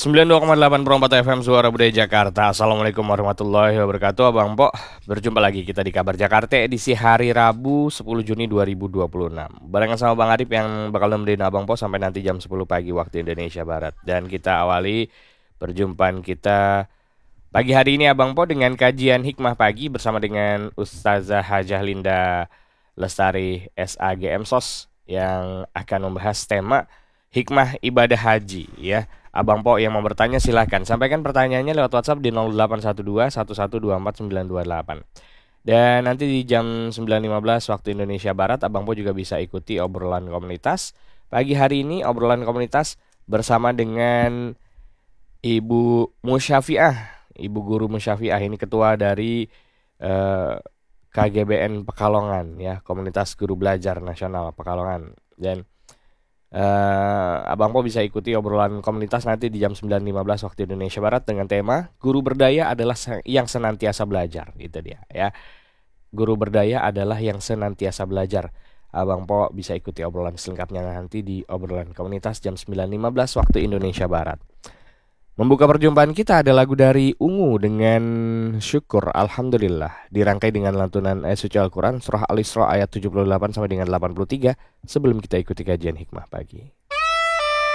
92,8 Perompat FM Suara Budaya Jakarta. Assalamualaikum warahmatullahi wabarakatuh. Abang Pok, berjumpa lagi kita di Kabar Jakarta edisi hari Rabu 10 Juni 2026. Barengan sama Bang Arif yang bakal nemenin Abang Pok sampai nanti jam 10 pagi waktu Indonesia Barat. Dan kita awali perjumpaan kita pagi hari ini Abang Pok dengan kajian hikmah pagi bersama dengan Ustazah Hajah Linda Lestari SAGM SOS yang akan membahas tema hikmah ibadah haji ya. Abang Po yang mau bertanya silahkan sampaikan pertanyaannya lewat WhatsApp di 0812 1124 928. Dan nanti di jam 9.15 waktu Indonesia Barat Abang Po juga bisa ikuti obrolan komunitas. Pagi hari ini obrolan komunitas bersama dengan Ibu Musyafiah, Ibu Guru Musyafiah ini ketua dari eh, KGBN Pekalongan ya, Komunitas Guru Belajar Nasional Pekalongan. Dan Abang Po bisa ikuti obrolan komunitas nanti di jam 9.15 waktu Indonesia Barat dengan tema Guru Berdaya adalah yang senantiasa belajar. Itu dia ya. Guru Berdaya adalah yang senantiasa belajar. Abang Po bisa ikuti obrolan selengkapnya nanti di obrolan komunitas jam 9.15 waktu Indonesia Barat. Membuka perjumpaan kita ada lagu dari Ungu dengan Syukur Alhamdulillah, dirangkai dengan lantunan ayat suci Al-Quran Surah Al-Isra ayat 78 sampai dengan 83 sebelum kita ikuti kajian hikmah pagi.